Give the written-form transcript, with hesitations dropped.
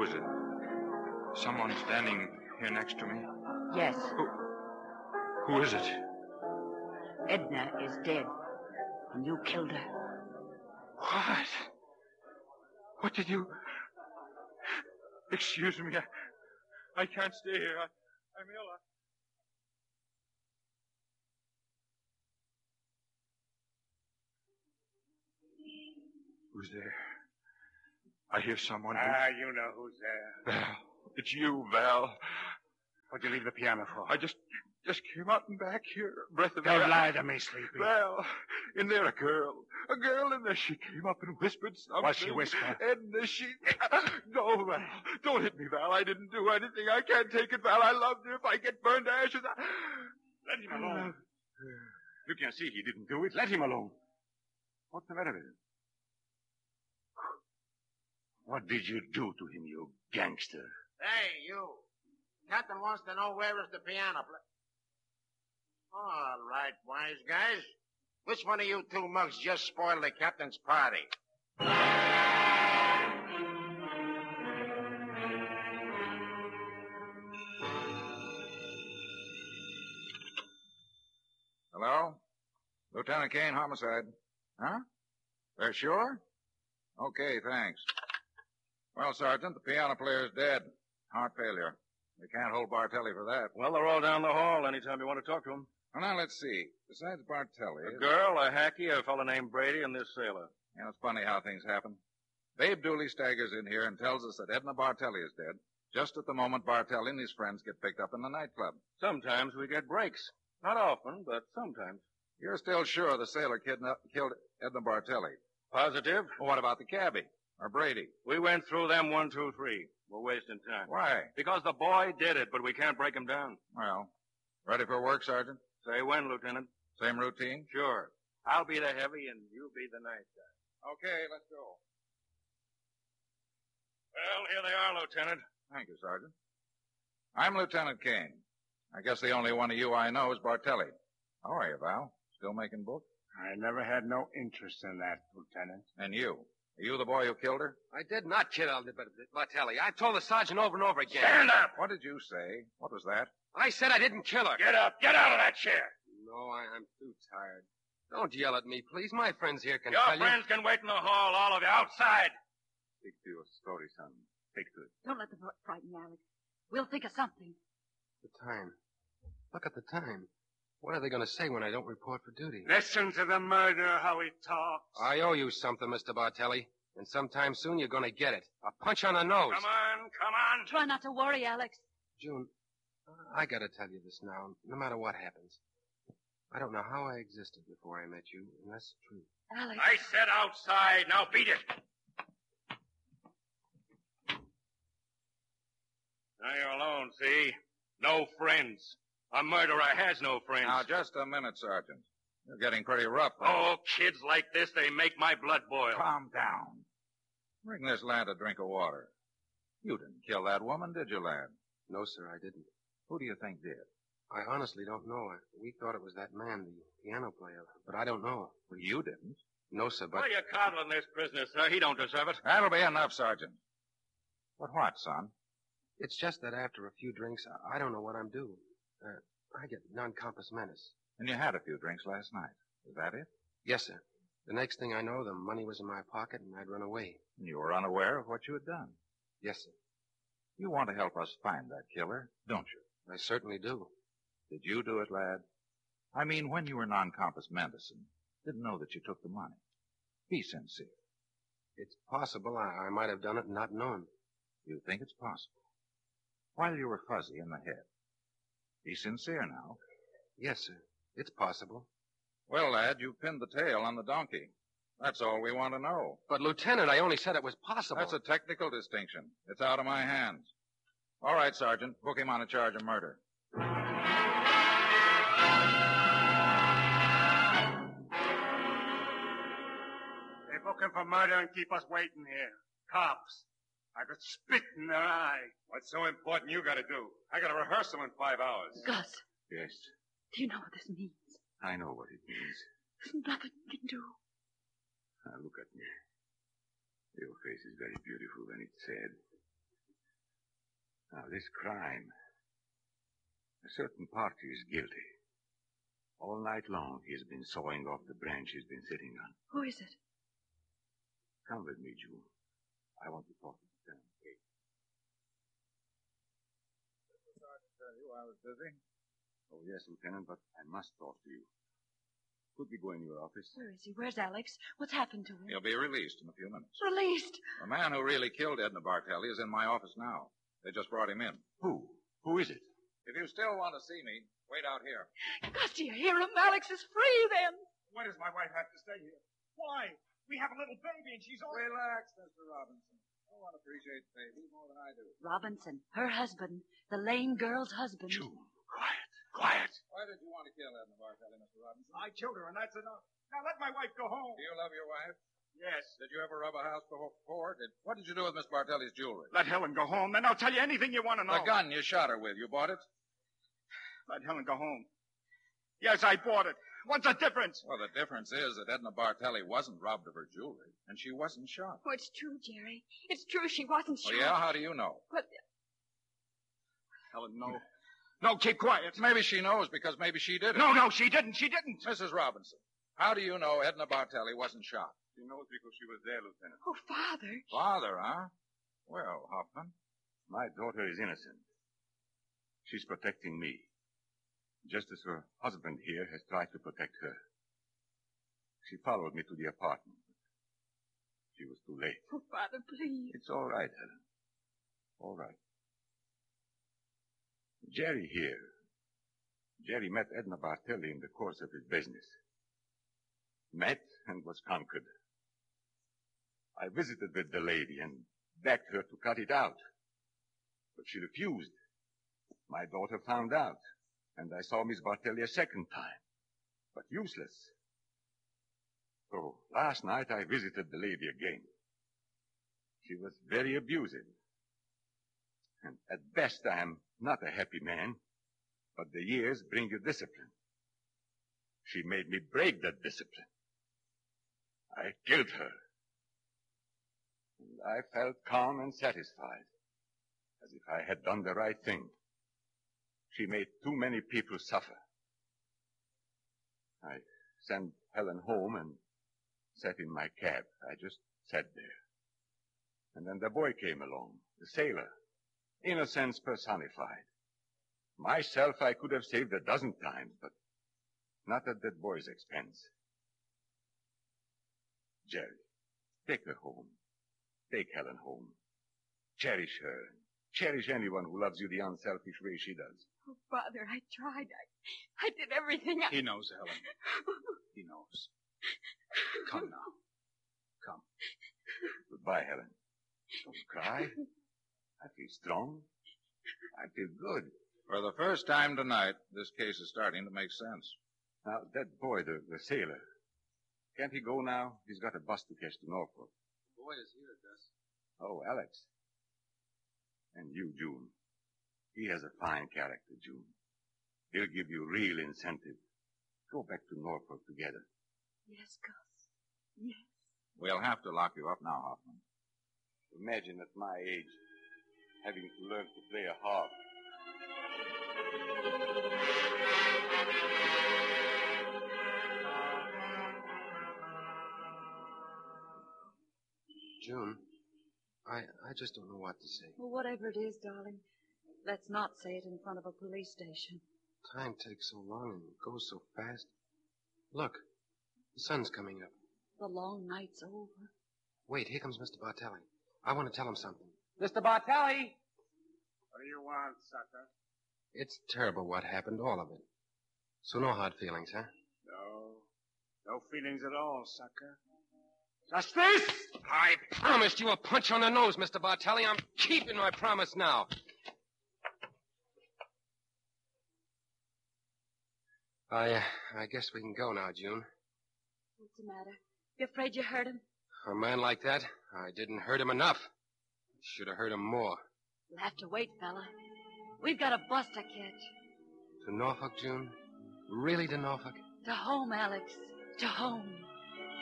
Who is it? Someone standing here next to me? Yes. Who is it? Edna is dead, and you killed her. What? What did you... Excuse me, I can't stay here. I'm ill. Who's there? I hear someone. You know who's there. Val. It's you, Val. What'd you leave the piano for? I just came out and back here. Breath of Don't air. lie to me, Sleepy. Val, in there a girl in there. She came up and whispered something. What's she whispering? Edna, No, Val. Don't hit me, Val. I didn't do anything. I can't take it, Val. I loved her. If I get burned to ashes, Let him alone. You can see he didn't do it. Let him alone. What's the matter with him? What did you do to him, you gangster? Hey, you. Captain wants to know where is the piano player. All right, wise guys. Which one of you two mugs just spoiled the captain's party? Hello? Lieutenant Kane, homicide. Huh? They're sure? Okay, thanks. Well, Sergeant, the piano player's dead. Heart failure. We can't hold Bartelli for that. Well, they're all down the hall anytime you want to talk to them. Well, now, let's see. Besides Bartelli... A girl, a hacky, a fellow named Brady, and this sailor. You know, it's funny how things happen. Babe Dooley staggers in here and tells us that Edna Bartelli is dead, just at the moment Bartelli and his friends get picked up in the nightclub. Sometimes we get breaks. Not often, but sometimes. You're still sure the sailor killed Edna Bartelli? Positive. Well, what about the cabbie? Or Brady? We went through them 1, 2, 3. We're wasting time. Why? Because the boy did it, but we can't break him down. Well, ready for work, Sergeant? Say when, Lieutenant. Same routine? Sure. I'll be the heavy and you'll be the nice guy. Okay, let's go. Well, here they are, Lieutenant. Thank you, Sergeant. I'm Lieutenant Kane. I guess the only one of you I know is Bartelli. How are you, Val? Still making books? I never had no interest in that, Lieutenant. And you? Are you the boy who killed her? I did not kill Bartelli. I told the sergeant over and over again. Stand up! What did you say? What was that? I said I didn't kill her. Get up! Get out of that chair! No, I'm too tired. Don't yell at me, please. My friends here can Your tell friends can wait in the hall, all of you, outside. Stick to your story, son. Stick to it. Don't let them frighten you, Alex. We'll think of something. The time. Look at the time. What are they going to say when I don't report for duty? Listen to the murderer, how he talks. I owe you something, Mr. Bartelli. And sometime soon you're going to get it. A punch on the nose. Come on. Try not to worry, Alex. June, I got to tell you this now, no matter what happens. I don't know how I existed before I met you, and that's the truth. Alex. I said outside. Now beat it. Now you're alone, see? No friends. A murderer has no friends. Now, just a minute, Sergeant. You're getting pretty rough. Oh, kids like this, they make my blood boil. Calm down. Bring this lad a drink of water. You didn't kill that woman, did you, lad? No, sir, I didn't. Who do you think did? I honestly don't know. We thought it was that man, the piano player, but I don't know. Well, you didn't. No, sir, but... Why are you coddling this prisoner, sir? He don't deserve it. That'll be enough, Sergeant. But what, son? It's just that after a few drinks, I don't know what I'm due. I get non-compos mentis. And you had a few drinks last night. Is that it? Yes, sir. The next thing I know, the money was in my pocket and I'd run away. And you were unaware of what you had done. Yes, sir. You want to help us find that killer, don't you? I certainly do. Did you do it, lad? I mean, when you were non-compos mentis and didn't know that you took the money. Be sincere. It's possible I might have done it and not known. You think it's possible? While you were fuzzy in the head. Be sincere now. Yes, sir. It's possible. Well, lad, you pinned the tail on the donkey. That's all we want to know. But, Lieutenant, I only said it was possible. That's a technical distinction. It's out of my hands. All right, Sergeant. Book him on a charge of murder. They book him for murder and keep us waiting here. Cops. I could spit in their eye. What's so important you got to do? I got a rehearsal in 5 hours. Gus, Yes, do you know what this means? I know what it means. There's nothing you can do. Now look at me. Your face is very beautiful and it's sad. Now, this crime. A certain party is guilty. All night long, he has been sawing off the branch he's been sitting on. Who is it? Come with me, June. I want to talk to Lieutenant Kate. Sergeant tell you I was busy? Oh, yes, Lieutenant, but I must talk to you. Could we go in your office? Where is he? Where's Alex? What's happened to him? He'll be released in a few minutes. Released? The man who really killed Edna Bartelli is in my office now. They just brought him in. Who? Who is it? If you still want to see me, wait out here. Gus, do you hear him? Alex is free then. Why does my wife have to stay here? Why? We have a little baby and she's all... Relax, Mr. Robinson. No one appreciates babies more than I do. Robinson, her husband, the lame girl's husband. June, quiet, quiet. Why did you want to kill Edna Bartelli, Mr. Robinson? I killed her and that's enough. Now let my wife go home. Do you love your wife? Yes. Did you ever rob a house before? What did you do with Miss Bartelli's jewelry? Let Helen go home, then I'll tell you anything you want to know. The gun you shot her with, you bought it? Let Helen go home. Yes, I bought it. What's the difference? Well, the difference is that Edna Bartelli wasn't robbed of her jewelry, and she wasn't shot. Oh, it's true, Jerry. It's true she wasn't shot. Oh, yeah? How do you know? But... Helen, no. No, keep quiet. Maybe she knows because maybe she did it. No, she didn't. She didn't. Mrs. Robinson, how do you know Edna Bartelli wasn't shot? She knows because she was there, Lieutenant. Oh, Father. Father, huh? Well, Hoffman. My daughter is innocent. She's protecting me. Just as her husband here has tried to protect her. She followed me to the apartment. She was too late. Oh, Father, please. It's all right, Helen. All right. Jerry here. Jerry met Edna Bartelli in the course of his business. Met and was conquered. I visited with the lady and begged her to cut it out. But she refused. My daughter found out. And I saw Miss Bartelli a second time. But useless. So last night I visited the lady again. She was very abusive. And at best I am not a happy man, but the years bring you discipline. She made me break that discipline. I killed her. And I felt calm and satisfied, as if I had done the right thing. She made too many people suffer. I sent Helen home and sat in my cab. I just sat there. And then the boy came along, the sailor. Innocence personified. Myself I could have saved 12 times, but not at that boy's expense. Jerry, take her home. Take Helen home. Cherish her. Cherish anyone who loves you the unselfish way she does. Oh, Father, I tried. I did everything He knows, Helen. He knows. Come now. Come. Goodbye, Helen. Don't cry. I feel strong. I feel good. For the first time tonight, this case is starting to make sense. Now, that boy, the sailor, can't he go now? He's got a bus to catch to Norfolk. The boy is here, Gus. Oh, Alex. And you, June. He has a fine character, June. He'll give you real incentive. Go back to Norfolk together. Yes, Gus. Yes. We'll have to lock you up now, Hoffman. Imagine at my age, having to learn to play a harp. June, I just don't know what to say. Well, whatever it is, darling, let's not say it in front of a police station. Time takes so long and goes so fast. Look, the sun's coming up. The long night's over. Wait, here comes Mr. Bartelli. I want to tell him something. Mr. Bartelli! What do you want, sucker? It's terrible what happened, all of it. So no hard feelings, huh? No feelings at all, sucker. Justice! I promised you a punch on the nose, Mr. Bartelli. I'm keeping my promise now. I guess we can go now, June. What's the matter? You afraid you hurt him? A man like that, I didn't hurt him enough. Should have hurt him more. You'll have to wait, fella. We've got a bus to catch. To Norfolk, June? Really to Norfolk? To home, Alex. To home.